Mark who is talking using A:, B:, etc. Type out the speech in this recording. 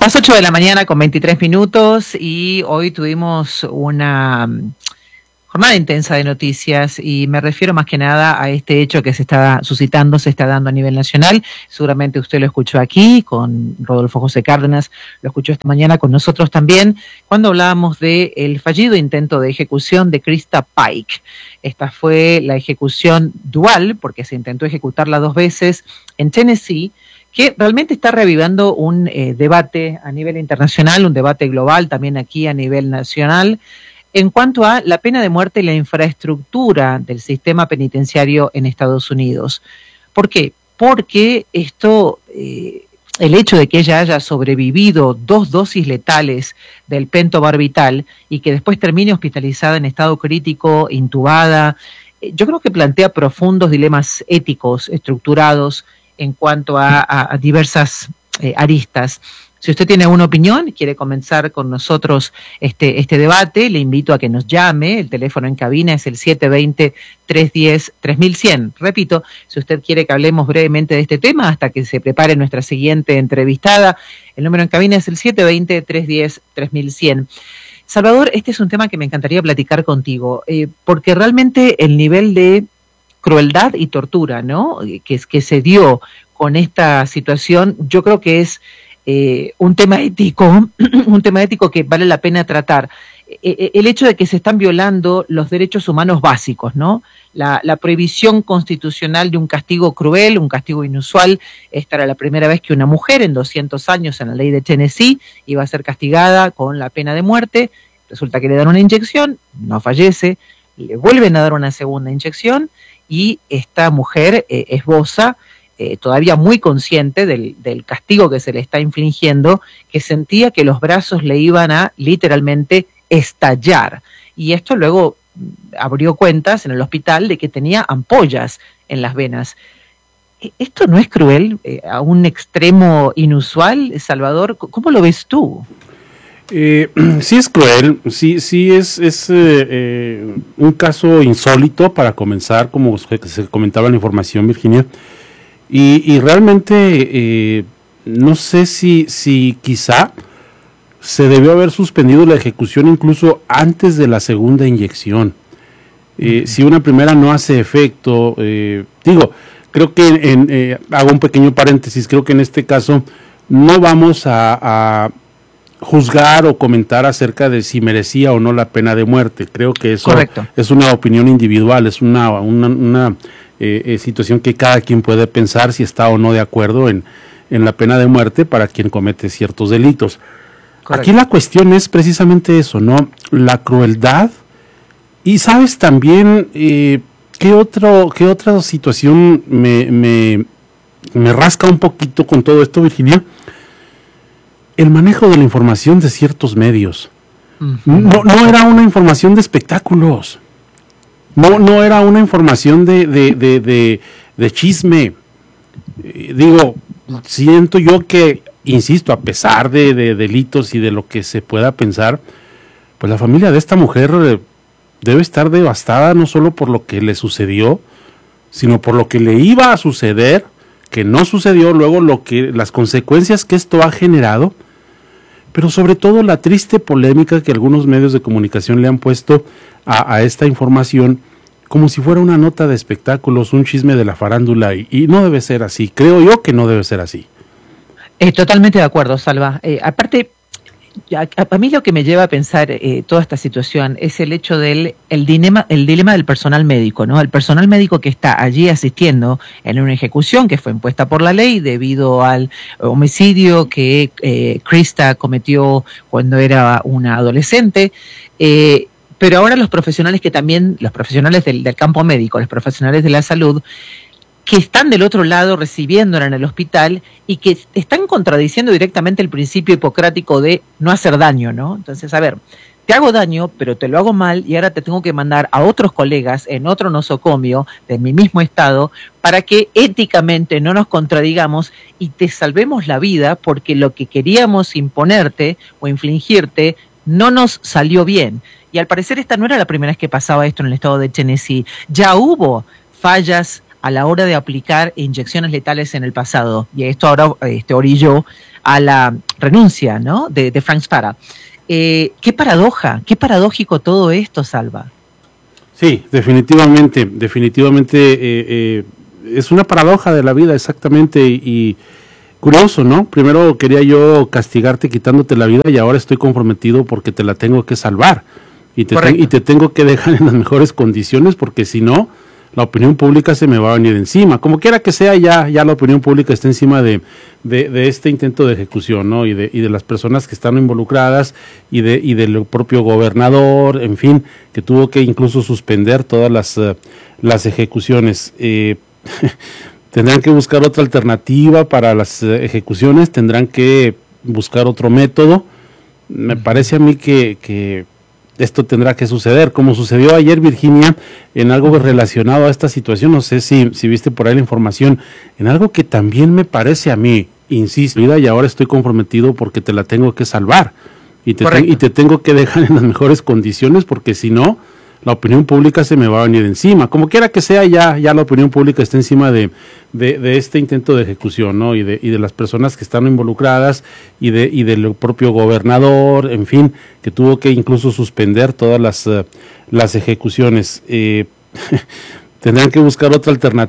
A: Las 8 de la mañana con 23 minutos y hoy tuvimos una jornada intensa de noticias y me refiero más que nada a este hecho que se está suscitando, se está dando a nivel nacional. Seguramente usted lo escuchó aquí con Rodolfo José Cárdenas, lo escuchó esta mañana con nosotros también, cuando hablábamos del fallido intento de ejecución de Krista Pike. Esta fue la ejecución dual, porque se intentó ejecutarla 2 veces en Tennessee, que realmente está revivando un debate a nivel internacional, un debate global, también aquí a nivel nacional, en cuanto a la pena de muerte y la infraestructura del sistema penitenciario en Estados Unidos. ¿Por qué? Porque esto, el hecho de que ella haya sobrevivido 2 dosis letales del pentobarbital y que después termine hospitalizada en estado crítico, intubada, yo creo que plantea profundos dilemas éticos estructurados en cuanto a diversas aristas. Si usted tiene alguna opinión, quiere comenzar con nosotros este debate, le invito a que nos llame. El teléfono en cabina es el 720-310-3100. Repito, si usted quiere que hablemos brevemente de este tema hasta que se prepare nuestra siguiente entrevistada, el número en cabina es el 720-310-3100. Salvador, este es un tema que me encantaría platicar contigo, porque realmente el nivel de crueldad y tortura, ¿no?, que se dio con esta situación, yo creo que es un tema ético, un tema ético que vale la pena tratar. El hecho de que se están violando los derechos humanos básicos, ¿no? La prohibición constitucional de un castigo cruel, un castigo inusual. Esta era la primera vez que una mujer en 200 años en la ley de Tennessee iba a ser castigada con la pena de muerte. Resulta que le dan una inyección, no fallece, le vuelven a dar una segunda inyección y esta mujer esboza, todavía muy consciente del castigo que se le está infligiendo, que sentía que los brazos le iban a literalmente estallar. Y esto luego abrió cuentas en el hospital de que tenía ampollas en las venas. ¿Esto no es cruel a un extremo inusual, Salvador? ¿Cómo lo ves tú?
B: Sí es cruel, sí es un caso insólito para comenzar, como se comentaba en la información, Virginia, y realmente no sé si quizá se debió haber suspendido la ejecución incluso antes de la segunda inyección. Si una primera no hace efecto, creo que hago un pequeño paréntesis, creo que en este caso no vamos a juzgar o comentar acerca de si merecía o no la pena de muerte. Creo que eso Correcto. Es una opinión individual, es una situación que cada quien puede pensar si está o no de acuerdo en la pena de muerte para quien comete ciertos delitos. Correcto. Aquí la cuestión es precisamente eso, ¿no? La crueldad. Y sabes también qué otra situación me rasca un poquito con todo esto, Virginia. El manejo de la información de ciertos medios. No era una información de espectáculos. No era una información de chisme. Siento yo que, insisto, a pesar de delitos y de lo que se pueda pensar, pues la familia de esta mujer debe estar devastada no solo por lo que le sucedió, sino por lo que le iba a suceder, que no sucedió, luego las consecuencias que esto ha generado, pero sobre todo la triste polémica que algunos medios de comunicación le han puesto a esta información como si fuera una nota de espectáculos, un chisme de la farándula, y no debe ser así, creo yo que no debe ser así.
A: Totalmente de acuerdo, Salva. Aparte, a mí lo que me lleva a pensar toda esta situación es el hecho del dilema del personal médico, ¿no? El personal médico que está allí asistiendo en una ejecución que fue impuesta por la ley debido al homicidio que Krista cometió cuando era una adolescente. Pero ahora los profesionales los profesionales del campo médico, los profesionales de la salud, que están del otro lado recibiéndola en el hospital y que están contradiciendo directamente el principio hipocrático de no hacer daño, ¿no? Entonces, a ver, te hago daño, pero te lo hago mal y ahora te tengo que mandar a otros colegas en otro nosocomio de mi mismo estado para que éticamente no nos contradigamos y te salvemos la vida porque lo que queríamos imponerte o infligirte no nos salió bien. Y al parecer esta no era la primera vez que pasaba esto en el estado de Tennessee. Ya hubo fallas a la hora de aplicar inyecciones letales en el pasado. Y esto ahora orilló a la renuncia, ¿no?, de Frank Spara. Qué paradoja, qué paradójico todo esto, Salva.
B: Sí, definitivamente es una paradoja de la vida, exactamente, y curioso, ¿no? Primero quería yo castigarte quitándote la vida y ahora estoy comprometido porque te la tengo que salvar y te tengo que dejar en las mejores condiciones porque si no, la opinión pública se me va a venir encima. Como quiera que sea, ya la opinión pública está encima de este intento de ejecución, ¿no? Y de las personas que están involucradas y del propio gobernador, en fin, que tuvo que incluso suspender todas las ejecuciones. Tendrán que buscar otra alternativa para las ejecuciones, tendrán que buscar otro método. Me parece a mí que esto tendrá que suceder, como sucedió ayer, Virginia, en algo relacionado a esta situación. No sé si viste por ahí la información, en algo que también me parece a mí, insisto, y ahora estoy comprometido porque te la tengo que salvar y te tengo que dejar en las mejores condiciones porque si no, la opinión pública se me va a venir encima. Como quiera que sea, ya la opinión pública está encima de este intento de ejecución, ¿no? Y de las personas que están involucradas y del propio gobernador, en fin, que tuvo que incluso suspender todas las ejecuciones. Tendrán que buscar otra alternativa.